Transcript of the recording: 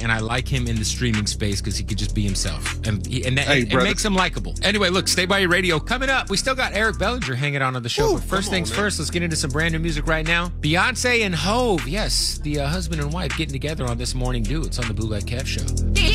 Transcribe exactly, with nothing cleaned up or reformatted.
and I like him in the streaming space because he could just be himself, and he, and that, Hey, it, it brother. makes him likable. Anyway, look, stay by your radio. Coming up, we still got Eric Bellinger hanging on on the show. Ooh, but first come things on, man. first, let's get into some brand new music right now. Beyonce and Hove, yes, the uh, husband and wife getting together on this Morning Dew. It's on the Bootleg Kev Show.